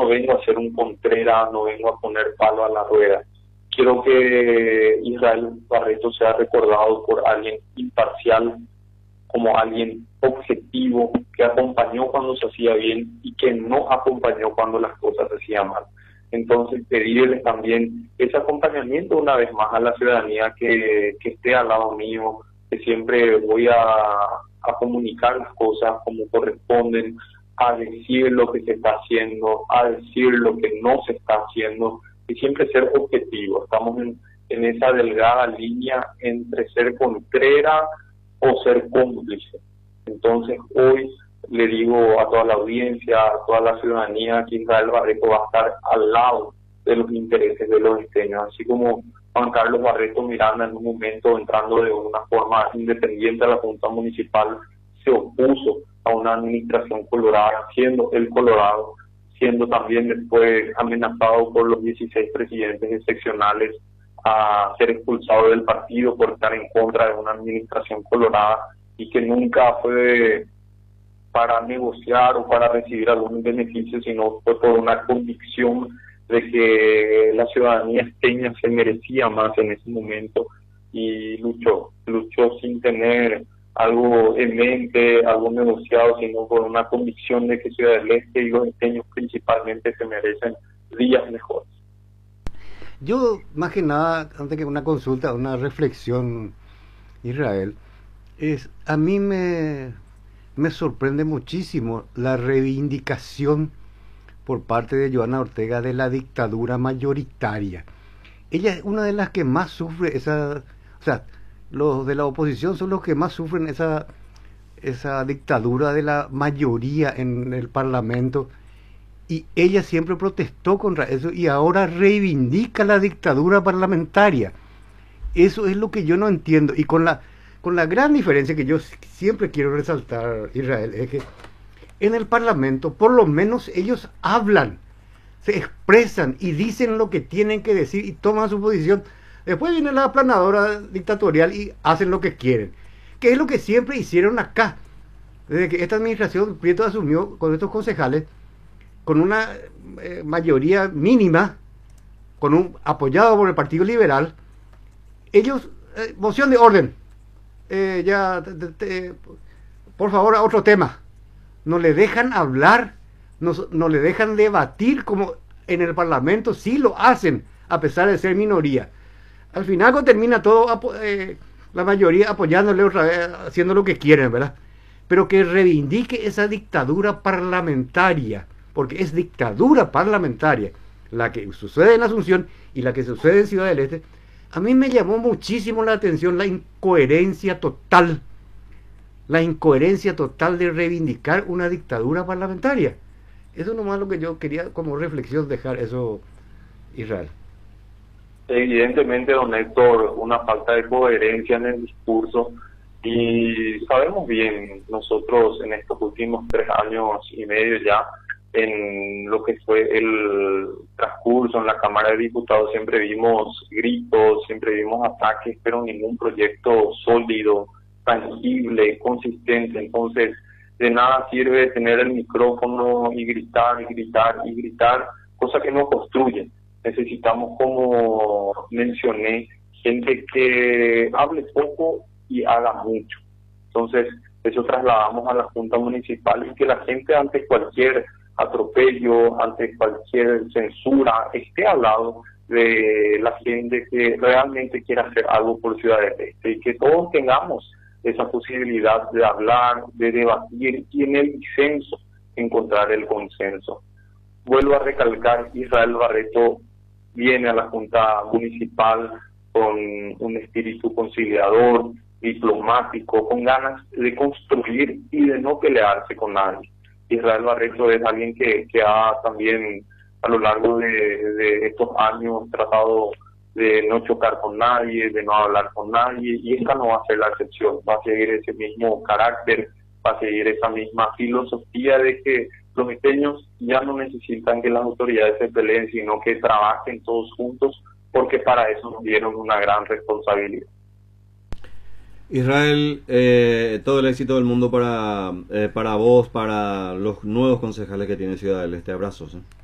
no vengo a ser un contrera, no vengo a poner palo a la rueda. Quiero que Israel Barreto sea recordado por alguien imparcial, como alguien objetivo, que acompañó cuando se hacía bien y que no acompañó cuando las cosas se hacían mal. Entonces, pedirles también ese acompañamiento una vez más a la ciudadanía que esté al lado mío, que siempre voy a comunicar las cosas como corresponden, a decir lo que se está haciendo, a decir lo que no se está haciendo, y siempre ser objetivo. Estamos en esa delgada línea entre ser contrera o ser cómplice. Entonces, hoy le digo a toda la audiencia, a toda la ciudadanía, que Israel Barreto va a estar al lado de los intereses de los esteños, así como Juan Carlos Barreto Miranda en un momento, entrando de una forma independiente a la Junta Municipal, se opuso a una administración colorada, siendo el Colorado, siendo también después amenazado por los 16 presidentes excepcionales a ser expulsado del partido por estar en contra de una administración colorada, y que nunca fue para negociar o para recibir algún beneficio, sino fue por una convicción de que la ciudadanía esteña se merecía más en ese momento, y luchó sin tener algo en mente, algo negociado, sino por una convicción de que Ciudad del Este y los esteños principalmente se merecen días mejores. Yo, más que nada, antes que una consulta, una reflexión, Israel, a mí me sorprende muchísimo la reivindicación por parte de Joana Ortega de la dictadura mayoritaria. Ella es una de las que más sufre esa, o sea, los de la oposición son los que más sufren esa dictadura de la mayoría en el Parlamento, y ella siempre protestó contra eso y ahora reivindica la dictadura parlamentaria. Eso es lo que yo no entiendo, y con la gran diferencia que yo siempre quiero resaltar, Israel, es que en el Parlamento por lo menos ellos hablan, se expresan y dicen lo que tienen que decir y toman su posición. Después viene la aplanadora dictatorial y hacen lo que quieren, que es lo que siempre hicieron acá. Desde que esta administración Prieto asumió con estos concejales, con una mayoría mínima, apoyado por el Partido Liberal, ellos, moción de orden, por favor, a otro tema. No le dejan hablar, no le dejan debatir, como en el Parlamento sí lo hacen, a pesar de ser minoría. Al final, cuando termina todo, la mayoría apoyándole otra vez, haciendo lo que quieren, ¿verdad? Pero que reivindique esa dictadura parlamentaria, porque es dictadura parlamentaria la que sucede en Asunción y la que sucede en Ciudad del Este. A mí me llamó muchísimo la atención la incoherencia total de reivindicar una dictadura parlamentaria. Eso nomás lo que yo quería como reflexión dejar eso, Israel. Evidentemente, don Héctor, una falta de coherencia en el discurso, y sabemos bien nosotros en estos últimos 3 años y medio ya, en lo que fue el transcurso en la Cámara de Diputados, siempre vimos gritos, siempre vimos ataques, pero ningún proyecto sólido, tangible, consistente. Entonces, de nada sirve tener el micrófono y gritar, cosa que no construye. Necesitamos, como mencioné, gente que hable poco y haga mucho. Entonces, eso trasladamos a la Junta Municipal, y que la gente, ante cualquier atropello, ante cualquier censura, esté al lado de la gente que realmente quiere hacer algo por Ciudad del Este, y que todos tengamos esa posibilidad de hablar, de debatir, y en el disenso encontrar el consenso. Vuelvo a recalcar, Israel Barreto viene a la Junta Municipal con un espíritu conciliador, diplomático, con ganas de construir y de no pelearse con nadie. Israel Barreto es alguien que ha también a lo largo de estos años tratado de no chocar con nadie, de no hablar con nadie, y esta no va a ser la excepción. Va a seguir ese mismo carácter, va a seguir esa misma filosofía de que los esteños ya no necesitan que las autoridades se peleen, sino que trabajen todos juntos, porque para eso nos dieron una gran responsabilidad. Israel, todo el éxito del mundo para vos, para los nuevos concejales que tiene Ciudad del Este. Abrazos.